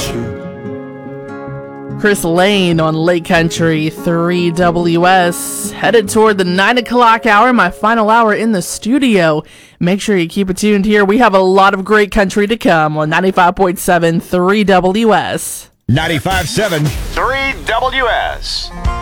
you. Chris Lane on Lake Country 3WS. Headed toward the 9 o'clock hour, my final hour in the studio. Make sure you keep it tuned here. We have a lot of great country to come on 95.7 3WS. 95.7 3WS.